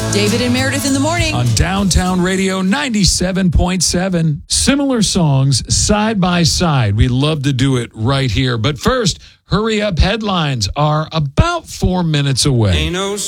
David and Meredith in the morning. On Downtown Radio 97.7. Similar songs side by side. We love to do it right here. But first, hurry up headlines are about 4 minutes away. Ain't no